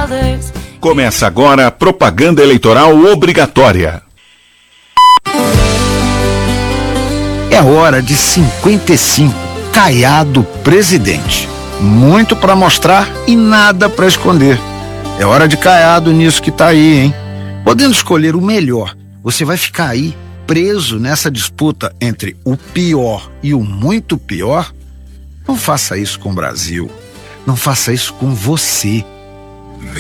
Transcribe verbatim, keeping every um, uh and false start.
Começa agora a propaganda eleitoral obrigatória. É hora de cinquenta e cinco, Caiado presidente. Muito para mostrar e nada para esconder. É hora de Caiado nisso que tá aí, hein? Podendo escolher o melhor, você vai ficar aí preso nessa disputa entre o pior e o muito pior? Não faça isso com o Brasil. Não faça isso com você.